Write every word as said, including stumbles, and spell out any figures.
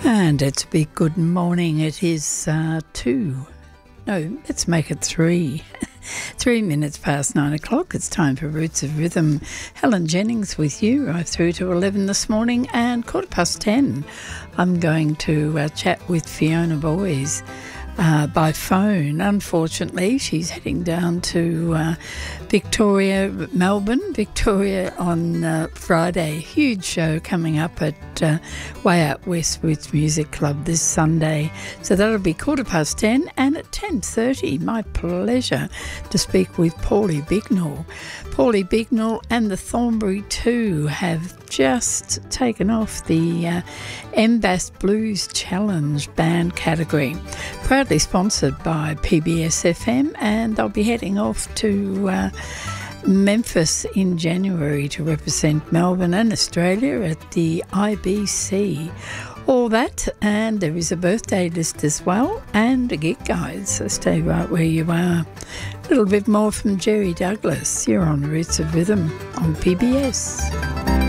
And it's a big good morning. It is uh, two. No, let's make it three. Three minutes past nine o'clock. It's time for Roots of Rhythm. Helen Jennings with you right through to eleven this morning, and quarter past ten. I'm going to uh, chat with Fiona Boyes uh, by phone. Unfortunately, she's heading down to uh, Victoria, Melbourne, Victoria on uh, Friday. Huge show coming up at uh, Way Out West Roots Music Club this Sunday. So that'll be quarter past ten, and at ten thirty, my pleasure to speak with Paulie Bignell. Paulie Bignell and the Thornbury Two have just taken off the uh, M B A S Blues Challenge band category, proudly sponsored by P B S F M, and they'll be heading off to uh, Memphis in January to represent Melbourne and Australia at the I B C. All that, and there is a birthday list as well, and a gig guide, so stay right where you are. A little bit more from Jerry Douglas. You're on Roots of Rhythm on P B S.